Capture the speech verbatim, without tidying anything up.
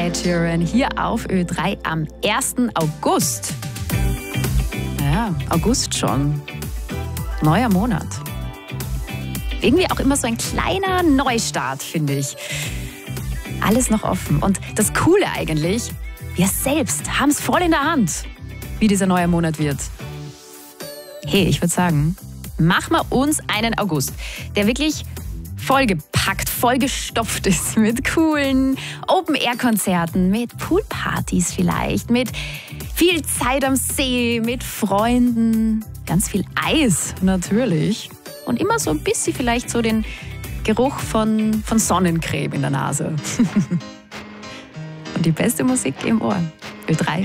Ed Sheeran hier auf Ö drei am ersten August. Ja, August schon. Neuer Monat. Irgendwie auch immer so ein kleiner Neustart, finde ich. Alles noch offen. Und das Coole eigentlich, wir selbst haben es voll in der Hand, wie dieser neue Monat wird. Hey, ich würde sagen, machen wir uns einen August, der wirklich vollgepackt, vollgestopft ist mit coolen Open-Air-Konzerten, mit Poolpartys vielleicht, mit viel Zeit am See, mit Freunden, ganz viel Eis natürlich und immer so ein bisschen vielleicht so den Geruch von, von Sonnencreme in der Nase. Und die beste Musik im Ohr. Ö drei.